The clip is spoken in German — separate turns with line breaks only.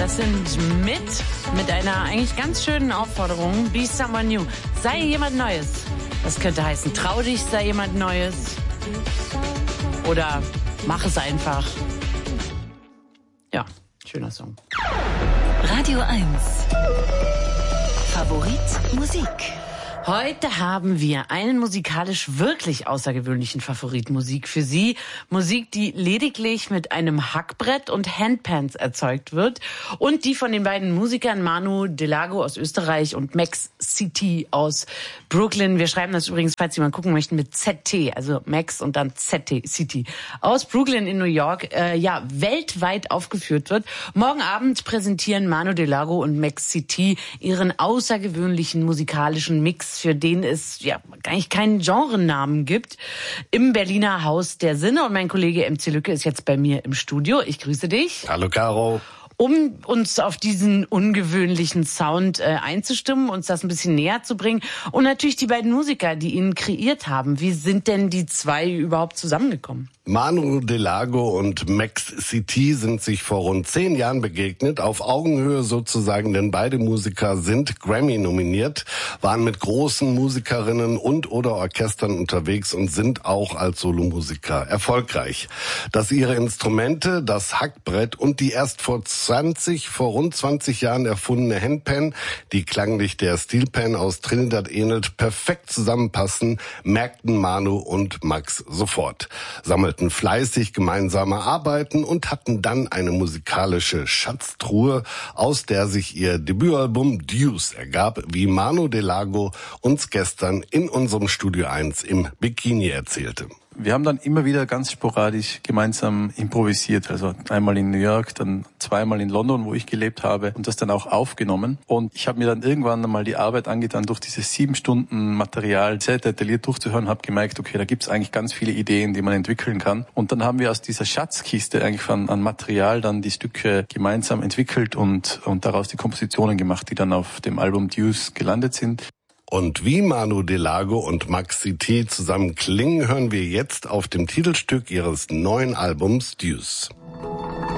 Das sind mit einer eigentlich ganz schönen Aufforderung. Be someone new. Sei jemand Neues. Das könnte heißen, trau dich, sei jemand Neues. Oder mach es einfach. Ja, schöner Song.
Radio 1. Favorit Musik.
Heute haben wir einen musikalisch wirklich außergewöhnlichen Favorit Musik für Sie. Musik, die lediglich mit einem Hackbrett und Handpans erzeugt wird und die von den beiden Musikern Manu Delago aus Österreich und Max CT aus Brooklyn. Wir schreiben das übrigens, falls Sie mal gucken möchten, mit ZT, also Max und dann ZT, City, aus Brooklyn in New York, weltweit aufgeführt wird. Morgen Abend präsentieren Manu Delago und Max CT ihren außergewöhnlichen musikalischen Mix, für den es ja eigentlich keinen Genrenamen gibt, im Berliner Haus der Sinne. Und mein Kollege MC Lücke ist jetzt bei mir im Studio. Ich grüße dich.
Hallo Caro.
Um uns auf diesen ungewöhnlichen Sound einzustimmen, uns das ein bisschen näher zu bringen. Und natürlich die beiden Musiker, die ihn kreiert haben. Wie sind denn die zwei überhaupt zusammengekommen?
Manu Delago und Max CT sind sich vor rund 10 Jahren begegnet, auf Augenhöhe sozusagen, denn beide Musiker sind Grammy nominiert, waren mit großen Musikerinnen und oder Orchestern unterwegs und sind auch als Solomusiker erfolgreich. Dass ihre Instrumente, das Hackbrett und die erst vor rund 20 Jahren erfundene Handpan, die klanglich der Steelpan aus Trinidad ähnelt, perfekt zusammenpassen, merkten Manu und Max sofort. Sammelten fleißig gemeinsame Arbeiten und hatten dann eine musikalische Schatztruhe, aus der sich ihr Debütalbum Deuce ergab, wie Manu Delago uns gestern in unserem Studio 1 im Bikini erzählte.
Wir haben dann immer wieder ganz sporadisch gemeinsam improvisiert. Also einmal in New York, dann zweimal in London, wo ich gelebt habe, und das dann auch aufgenommen. Und ich habe mir dann irgendwann einmal die Arbeit angetan, durch dieses 7 Stunden Material sehr detailliert durchzuhören, habe gemerkt, okay, da gibt's eigentlich ganz viele Ideen, die man entwickeln kann. Und dann haben wir aus dieser Schatzkiste eigentlich an Material dann die Stücke gemeinsam entwickelt und daraus die Kompositionen gemacht, die dann auf dem Album Deuce gelandet sind.
Und wie Manu Delago und Max CT zusammen klingen, hören wir jetzt auf dem Titelstück ihres neuen Albums Deuce.